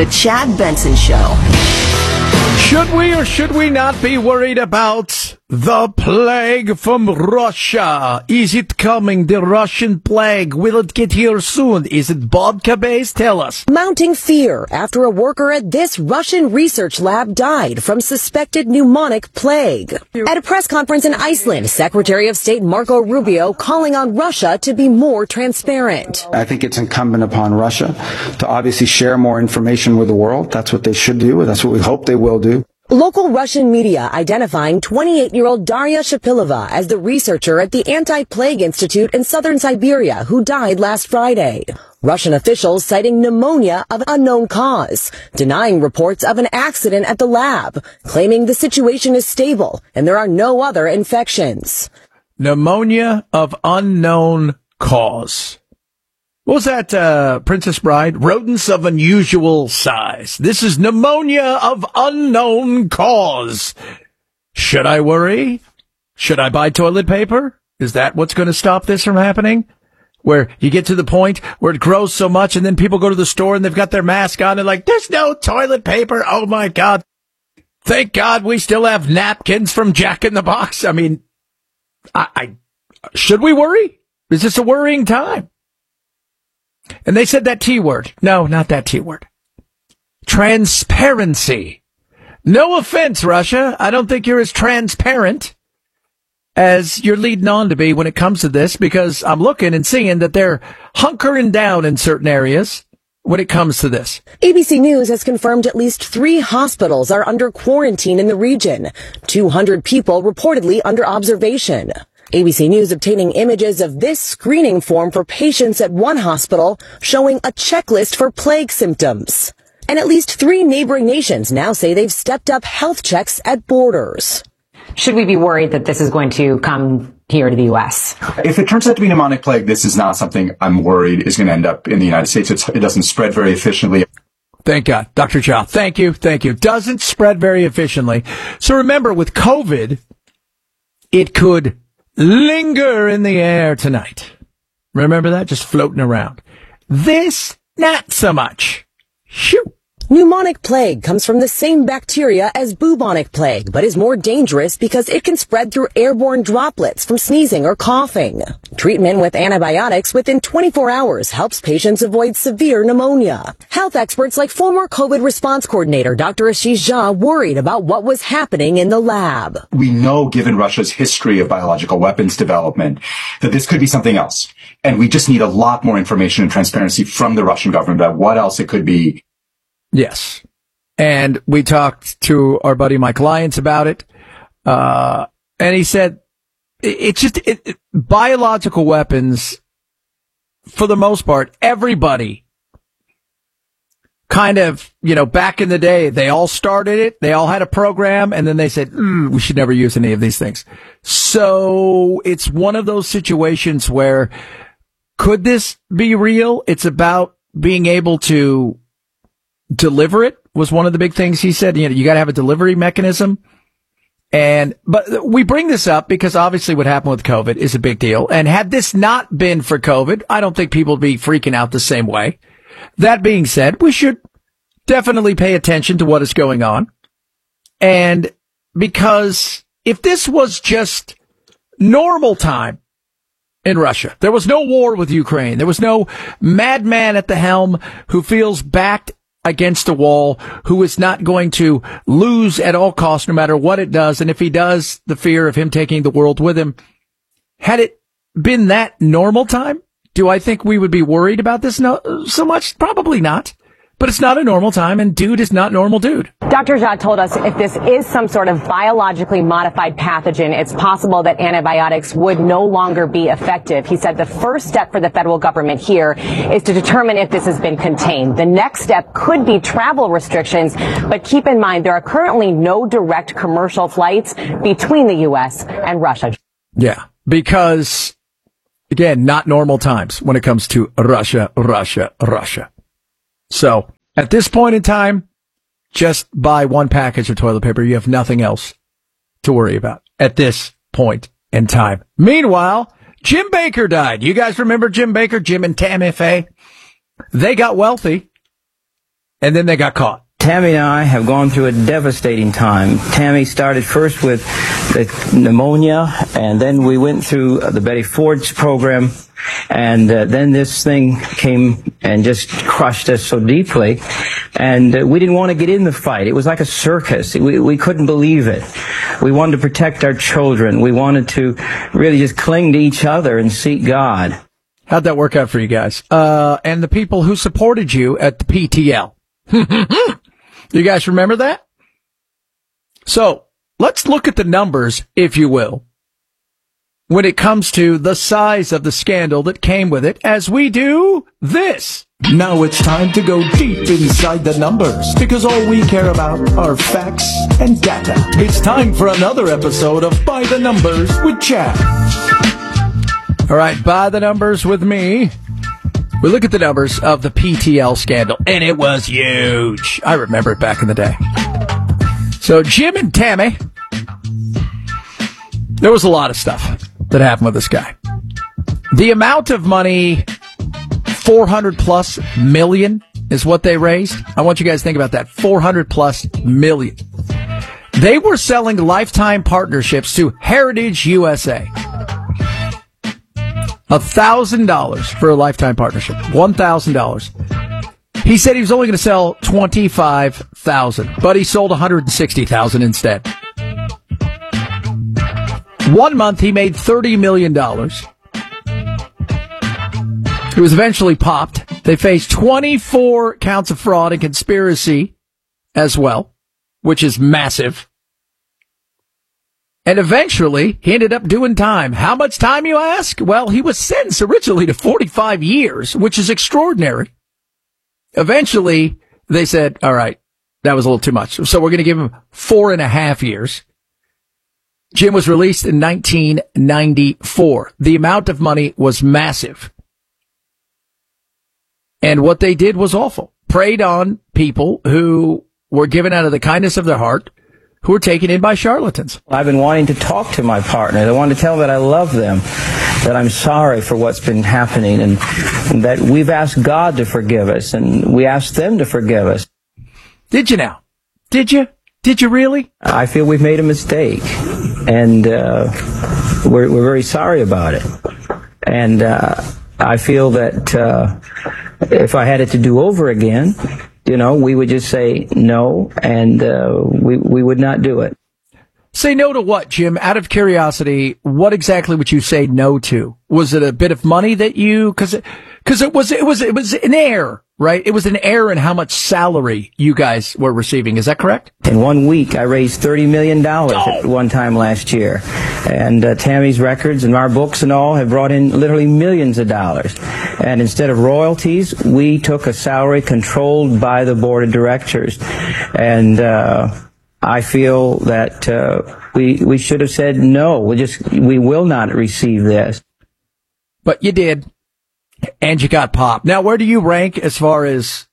The Chad Benson Show. Should we or should we not be worried about the plague from Russia? Is it coming, the Russian plague? Will it get here soon? Is it vodka-based? Tell us. Mounting fear after a worker at this Russian research lab died from suspected pneumonic plague. At a press conference in Iceland, Secretary of State Marco Rubio calling on Russia to be more transparent. I think it's incumbent upon Russia to obviously share more information with the world. That's what they should do. That's what we hope they will do. Local Russian media identifying 28-year-old Daria Shapilova as the researcher at the Anti-Plague Institute in southern Siberia who died last Friday. Russian officials citing pneumonia of unknown cause, denying reports of an accident at the lab, claiming the situation is stable and there are no other infections. Pneumonia of unknown cause. What was that, Princess Bride? Rodents of unusual size. This is pneumonia of unknown cause. Should I worry? Should I buy toilet paper? Is that what's going to stop this from happening? Where you get to the point where it grows so much and then people go to the store and they've got their mask on and like, there's no toilet paper. Oh my God. Thank God we still have napkins from Jack in the Box. I mean, should we worry? Is this a worrying time? And they said that T word. No, not that T word. Transparency. No offense, Russia. I don't think you're as transparent as you're leading on to be when it comes to this, because I'm looking and seeing that they're hunkering down in certain areas when it comes to this. ABC News has confirmed at least 3 hospitals are under quarantine in the region. 200 people reportedly under observation. ABC News obtaining images of this screening form for patients at one hospital showing a checklist for plague symptoms. And at least 3 neighboring nations now say they've stepped up health checks at borders. Should we be worried that this is going to come here to the U.S.? If it turns out to be pneumonic plague, this is not something I'm worried is going to end up in the United States. It doesn't spread very efficiently. Thank God. Dr. Chow, thank you. Thank you. Doesn't spread very efficiently. So remember, with COVID, it could linger in the air tonight. Remember that? Just floating around. This, not so much. Shoo. Pneumonic plague comes from the same bacteria as bubonic plague, but is more dangerous because it can spread through airborne droplets from sneezing or coughing. Treatment with antibiotics within 24 hours helps patients avoid severe pneumonia. Health experts like former COVID response coordinator Dr. Ashish Jha worried about what was happening in the lab. We know, given Russia's history of biological weapons development, that this could be something else. And we just need a lot more information and transparency from the Russian government about what else it could be. Yes. And we talked to our buddy Mike Lyons about it. And he said, biological weapons, for the most part, everybody kind of, back in the day, they all started it. They all had a program. And then they said, we should never use any of these things. So it's one of those situations where could this be real? It's about being able to deliver it was one of the big things he said. You got to have a delivery mechanism. But we bring this up because obviously what happened with COVID is a big deal. And had this not been for COVID, I don't think people would be freaking out the same way. That being said, we should definitely pay attention to what is going on. And because if this was just normal time in Russia, there was no war with Ukraine, there was no madman at the helm who feels backed against a wall, who is not going to lose at all costs, no matter what it does. And if he does, the fear of him taking the world with him. Had it been that normal time, do I think we would be worried about this so much? Probably not. But it's not a normal time, and dude is not normal dude. Dr. Jha told us if this is some sort of biologically modified pathogen, it's possible that antibiotics would no longer be effective. He said the first step for the federal government here is to determine if this has been contained. The next step could be travel restrictions, but keep in mind there are currently no direct commercial flights between the U.S. and Russia. Yeah, because, again, not normal times when it comes to Russia. So, at this point in time, just buy one package of toilet paper. You have nothing else to worry about at this point in time. Meanwhile, Jim Baker died. You guys remember Jim Baker? Jim and Tammy Faye? They got wealthy. and then they got caught. Tammy and I have gone through a devastating time. Tammy started first with the pneumonia, and then we went through the Betty Ford's program, and then this thing came and just crushed us so deeply, and we didn't want to get in the fight. It was like a circus. We couldn't believe it. We wanted to protect our children. We wanted to really just cling to each other and seek God. How'd that work out for you guys? And the people who supported you at the PTL. You guys remember that? So let's look at the numbers, if you will, when it comes to the size of the scandal that came with it, as we do this. Now it's time to go deep inside the numbers, because all we care about are facts and data. It's time for another episode of By the Numbers with Chad. All right, by the numbers with me. We look at the numbers of the PTL scandal, and it was huge. I remember it back in the day. So Jim and Tammy, there was a lot of stuff that happened with this guy. The amount of money, 400 plus million is what they raised. I want you guys to think about that. 400 plus million. They were selling lifetime partnerships to Heritage USA. $1,000 for a lifetime partnership. $1,000. He said he was only going to sell 25,000, but he sold 160,000 instead. 1 month, he made $30 million. He was eventually popped. They faced 24 counts of fraud and conspiracy as well, which is massive. And eventually, he ended up doing time. How much time, you ask? Well, he was sentenced originally to 45 years, which is extraordinary. Eventually, they said, all right, that was a little too much. So we're going to give him 4.5 years. Jim was released in 1994. The amount of money was massive. And what they did was awful. Preyed on people who were given out of the kindness of their heart, who were taken in by charlatans. I've been wanting to talk to my partner. I wanted to tell them that I love them, that I'm sorry for what's been happening, and that we've asked God to forgive us, and we asked them to forgive us. Did you now? Did you? Did you really? I feel we've made a mistake, and we're very sorry about it. And I feel that if I had it to do over again, we would just say no, and we would not do it. Say no to what, Jim? Out of curiosity, what exactly would you say no to? Was it a bit of money that you, cause it was an error, right? It was an error in how much salary you guys were receiving. Is that correct? In 1 week, I raised $30 million at one time last year. And Tammy's records and our books and all have brought in literally millions of dollars. And instead of royalties, we took a salary controlled by the board of directors. And I feel that we should have said no. We will not receive this. But you did, and you got popped. Now, where do you rank as far as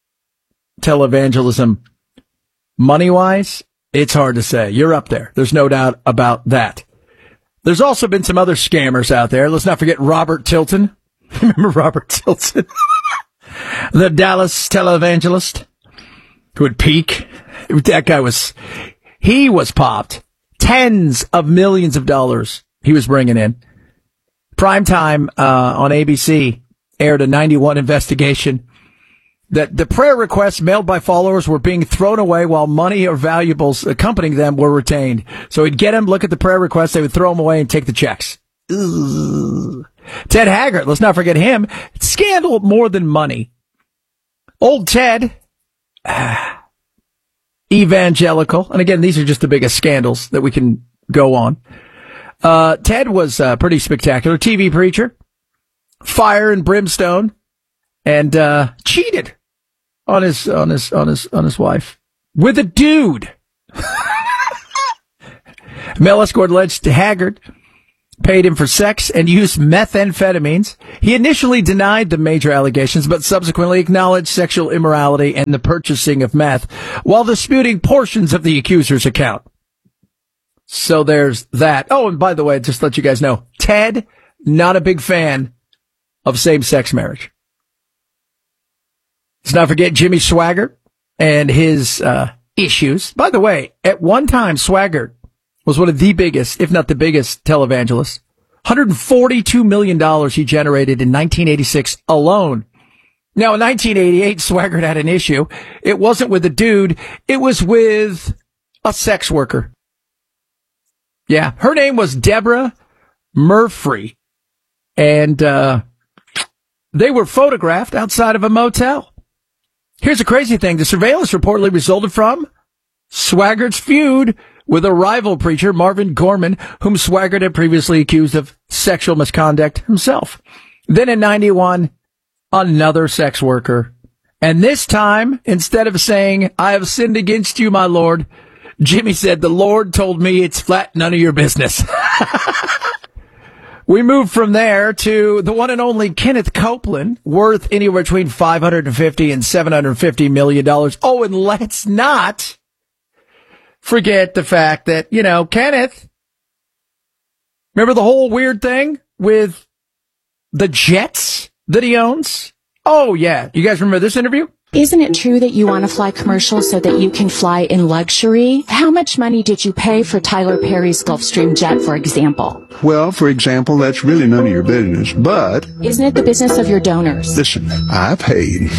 televangelism money-wise? It's hard to say. You're up there. There's no doubt about that. There's also been some other scammers out there. Let's not forget Robert Tilton. Remember Robert Tilton? The Dallas televangelist who would peak. That guy he was popped. Tens of millions of dollars he was bringing in. Primetime on ABC aired a 91 investigation that the prayer requests mailed by followers were being thrown away while money or valuables accompanying them were retained. So he'd get them, look at the prayer requests, they would throw them away and take the checks. Ugh. Ted Haggard, let's not forget him. Scandal more than money. Old Ted, evangelical. And again, these are just the biggest scandals that we can go on. Ted was pretty spectacular. TV preacher, fire and brimstone, and cheated on his wife with a dude. Male escort alleged Haggard paid him for sex and used methamphetamines. He initially denied the major allegations, but subsequently acknowledged sexual immorality and the purchasing of meth, while disputing portions of the accuser's account. So there's that. Oh, and by the way, just to let you guys know, Ted, not a big fan of same-sex marriage. Let's not forget Jimmy Swaggart, and his issues. By the way, at one time, Swaggart was one of the biggest, if not the biggest, televangelists. $142 million he generated in 1986 alone. Now, in 1988, Swaggart had an issue. It wasn't with a dude. It was with a sex worker. Yeah, her name was Deborah Murphy. And they were photographed outside of a motel. Here's a crazy thing. The surveillance reportedly resulted from Swaggart's feud with a rival preacher, Marvin Gorman, whom Swaggart had previously accused of sexual misconduct himself. Then in 91, another sex worker. And this time, instead of saying, I have sinned against you, my Lord, Jimmy said, the Lord told me it's flat, none of your business. We moved from there to the one and only Kenneth Copeland, worth anywhere between $550 and $750 million. Oh, and let's not forget the fact that, Kenneth, remember the whole weird thing with the jets that he owns? Oh, yeah. You guys remember this interview? Isn't it true that you want to fly commercial so that you can fly in luxury? How much money did you pay for Tyler Perry's Gulfstream jet, for example? Well, for example, that's really none of your business, but... Isn't it the business of your donors? Listen, I paid.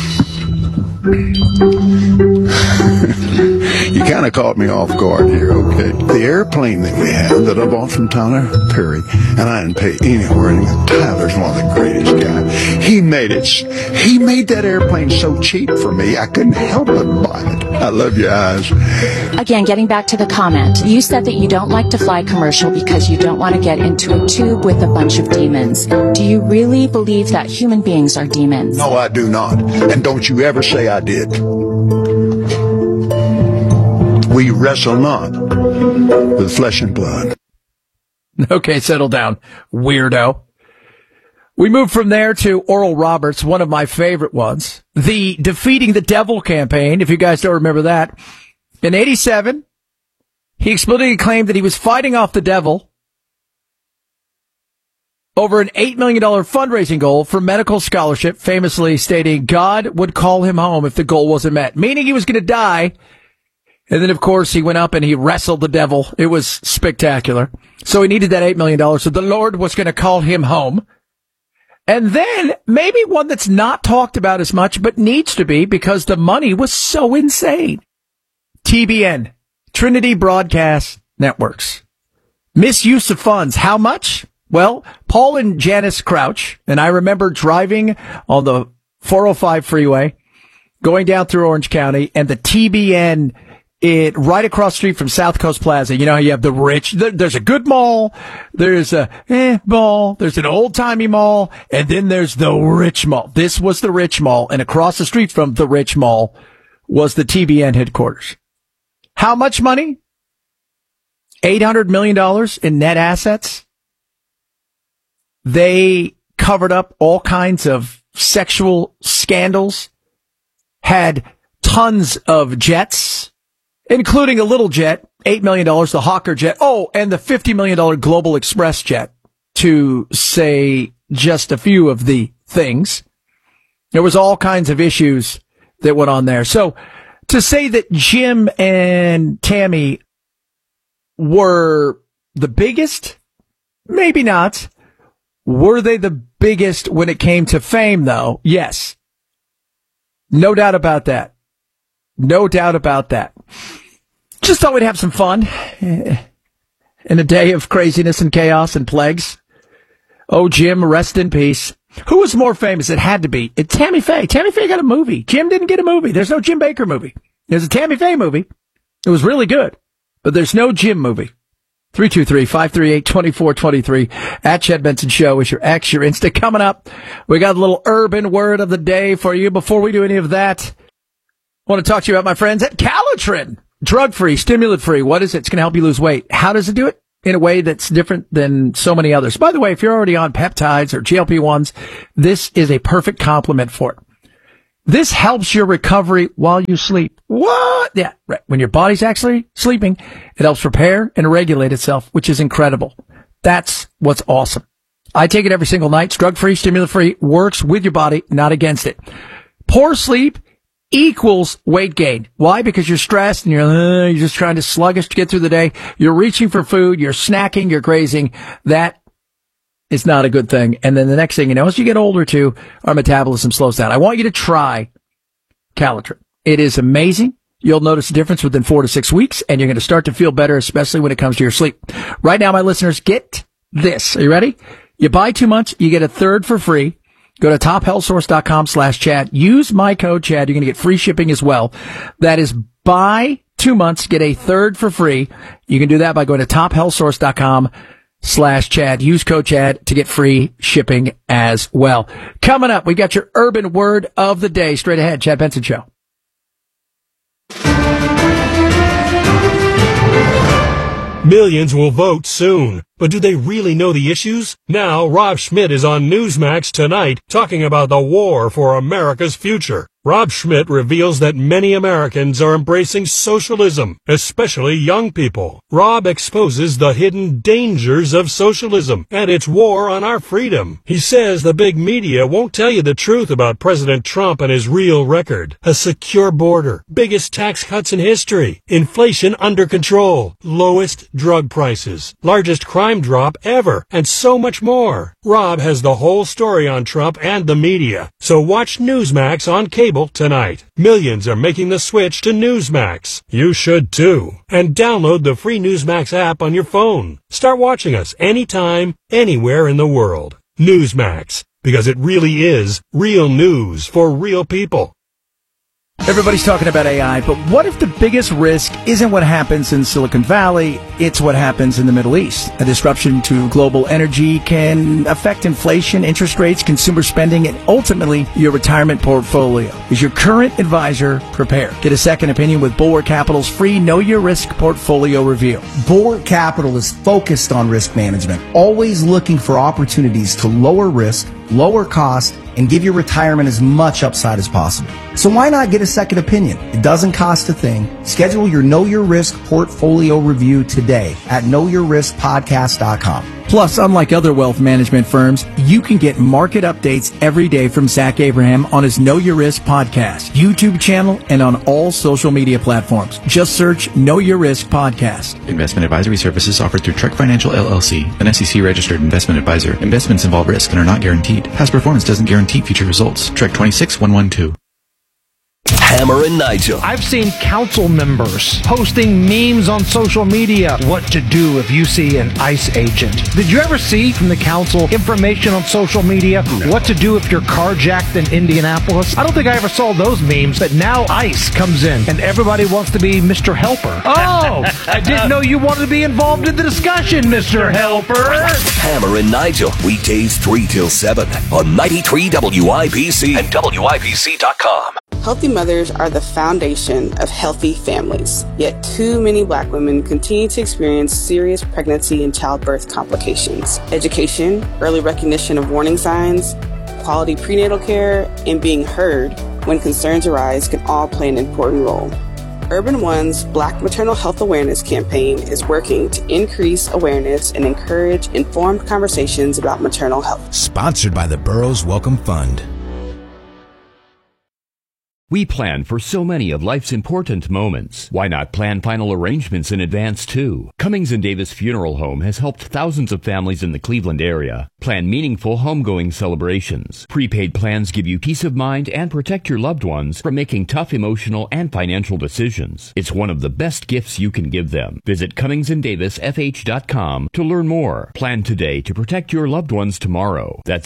You kind of caught me off guard here, okay? The airplane that we have that I bought from Tyler Perry, and I didn't pay anywhere near. Tyler's one of the greatest guys. He made that airplane so cheap for me, I couldn't help but buy it. I love your eyes. Again, getting back to the comment, you said that you don't like to fly commercial because you don't want to get into a tube with a bunch of demons. Do you really believe that human beings are demons? No, I do not. And don't you ever say I did. We wrestle not with flesh and blood. Okay, settle down, weirdo. We moved from there to Oral Roberts, one of my favorite ones. The Defeating the Devil campaign, if you guys don't remember that. In 87, he explicitly claimed that he was fighting off the devil over an $8 million fundraising goal for medical scholarship, famously stating God would call him home if the goal wasn't met, meaning he was going to die. And then, of course, he went up and he wrestled the devil. It was spectacular. So he needed that $8 million. So the Lord was going to call him home. And then maybe one that's not talked about as much, but needs to be because the money was so insane. TBN, Trinity Broadcast Networks. Misuse of funds. How much? Well, Paul and Janice Crouch, and I remember driving on the 405 freeway, going down through Orange County, and the TBN, right across the street from South Coast Plaza. You know how you have the rich, there's a good mall, there's a mall, there's an old-timey mall, and then there's the rich mall. This was the rich mall, and across the street from the rich mall was the TBN headquarters. How much money? $800 million in net assets. They covered up all kinds of sexual scandals, had tons of jets, including a little jet, $8 million, the Hawker jet. Oh, and the $50 million Global Express jet, to say just a few of the things. There was all kinds of issues that went on there. So to say that Jim and Tammy were the biggest, maybe not. Were they the biggest when it came to fame, though? Yes. No doubt about that. No doubt about that. Just thought we'd have some fun in a day of craziness and chaos and plagues. Oh, Jim, rest in peace. Who was more famous? It had to be Tammy Faye. Tammy Faye got a movie. Jim didn't get a movie. There's no Jim Baker movie. There's a Tammy Faye movie. It was really good, but there's no Jim movie. 323-538-2423 at Chad Benson Show is your X, your Insta. Coming up, we got a little urban word of the day for you. Before we do any of that, I want to talk to you about my friends at Calitrin. Drug-free, stimulant-free. What is it? It's going to help you lose weight. How does it do it? In a way that's different than so many others. By the way, if you're already on peptides or GLP-1s, this is a perfect complement for it. This helps your recovery while you sleep. What? Yeah, right. When your body's actually sleeping, it helps repair and regulate itself, which is incredible. That's what's awesome. I take it every single night. It's drug-free, stimulant-free, works with your body, not against it. Poor sleep equals weight gain. Why? Because you're stressed and you're just trying to sluggish to get through the day. You're reaching for food. You're snacking. You're grazing. That is not a good thing. And then the next thing you know, as you get older too, our metabolism slows down. I want you to try Calitrin. It is amazing. You'll notice a difference within 4 to 6 weeks, and you're going to start to feel better, especially when it comes to your sleep. Right now, my listeners, get this. Are you ready? You buy 2 months, you get a third for free. Go to tophealthsource.com/Chad. Use my code Chad. You're going to get free shipping as well. That is buy 2 months, get a third for free. You can do that by going to tophealthsource.com/Chad. Use code Chad to get free shipping as well. Coming up, we got your urban word of the day. Straight ahead, Chad Benson Show. Millions will vote soon, but do they really know the issues? Now, Rob Schmidt is on Newsmax tonight talking about the war for America's future. Rob Schmidt reveals that many Americans are embracing socialism, especially young people. Rob exposes the hidden dangers of socialism and its war on our freedom. He says the big media won't tell you the truth about President Trump and his real record. A secure border, biggest tax cuts in history, inflation under control, lowest drug prices, largest crime drop ever, and so much more. Rob has the whole story on Trump and the media, so watch Newsmax on cable tonight. Millions are making the switch to Newsmax. You should too. And download the free Newsmax app on your phone. Start watching us anytime, anywhere in the world. Newsmax, because it really is real news for real people. Everybody's talking about AI, but what if the biggest risk isn't what happens in Silicon Valley, it's what happens in the Middle East? A disruption to global energy can affect inflation, interest rates, consumer spending, and ultimately your retirement portfolio. Is your current advisor prepared? Get a second opinion with Bulwark Capital's free Know Your Risk portfolio review. Bulwark Capital is focused on risk management, always looking for opportunities to lower risk, lower cost, and give your retirement as much upside as possible. So why not get a second opinion? It doesn't cost a thing. Schedule your Know Your Risk portfolio review today at knowyourriskpodcast.com. Plus, unlike other wealth management firms, you can get market updates every day from Zach Abraham on his Know Your Risk podcast, YouTube channel, and on all social media platforms. Just search Know Your Risk Podcast. Investment advisory services offered through Trek Financial LLC, an SEC-registered investment advisor. Investments involve risk and are not guaranteed. Past performance doesn't guarantee future results. Trek 26112. Hammer and Nigel. I've seen council members posting memes on social media. What to do if you see an ICE agent. Did you ever see from the council information on social media? No. What to do if you're carjacked in Indianapolis? I don't think I ever saw those memes, but now ICE comes in and everybody wants to be Mr. Helper. Oh, I didn't know you wanted to be involved in the discussion, Mr. Helper. Hammer and Nigel, weekdays 3 till 7 on 93 WIPC and WIPC.com. Healthy mothers are the foundation of healthy families, yet too many Black women continue to experience serious pregnancy and childbirth complications. Education, early recognition of warning signs, quality prenatal care, and being heard when concerns arise can all play an important role. Urban One's Black Maternal Health Awareness campaign is working to increase awareness and encourage informed conversations about maternal health. Sponsored by the Burroughs Welcome Fund. We plan for so many of life's important moments. Why not plan final arrangements in advance, too? Cummings & Davis Funeral Home has helped thousands of families in the Cleveland area plan meaningful homegoing celebrations. Prepaid plans give you peace of mind and protect your loved ones from making tough emotional and financial decisions. It's one of the best gifts you can give them. Visit CummingsandDavisFH.com to learn more. Plan today to protect your loved ones tomorrow. That's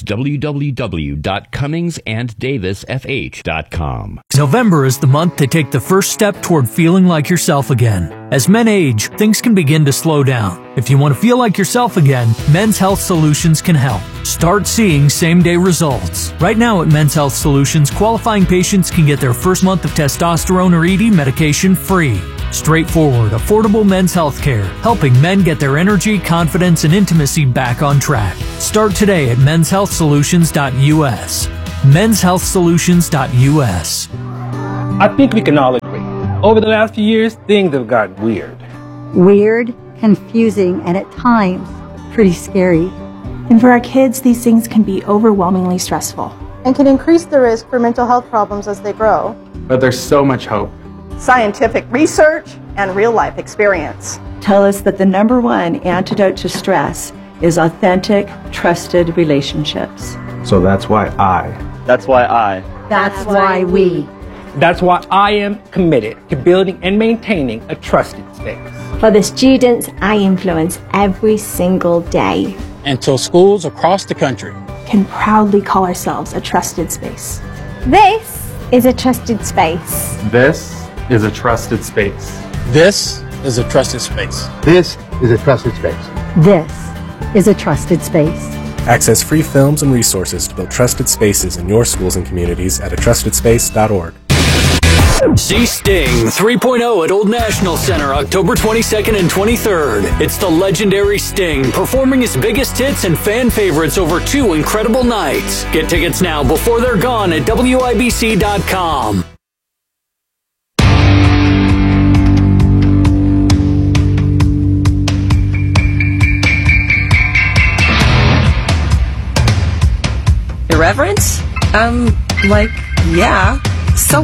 www.CummingsandDavisFH.com. November is the month to take the first step toward feeling like yourself again. As men age, things can begin to slow down. If you want to feel like yourself again, Men's Health Solutions can help. Start seeing same-day results. Right now at Men's Health Solutions, qualifying patients can get their first month of testosterone or ED medication free. Straightforward, affordable men's health care, helping men get their energy, confidence, and intimacy back on track. Start today at menshealthsolutions.us. menshealthsolutions.us. I think we can all agree. Over the last few years, things have gotten weird. Weird, confusing, and at times, pretty scary. And for our kids, these things can be overwhelmingly stressful. And can increase the risk for mental health problems as they grow. but there's so much hope. Scientific research and real-life experience tell us that the number one antidote to stress is authentic, trusted relationships. So that's why That's why we. That's why I am committed to building and maintaining a trusted space. For the students I influence every single day. Until schools across the country can proudly call ourselves a trusted space. This is a trusted space. This is a trusted space. This is a trusted space. This is a trusted space. This is a trusted space. Access free films and resources to build trusted spaces in your schools and communities at atrustedSpace.org. See Sting 3.0 at Old National Center October 22nd and 23rd. It's the legendary Sting performing his biggest hits and fan favorites over 2 incredible nights. Get tickets now before they're gone at WIBC.com. Irreverence? Yeah. So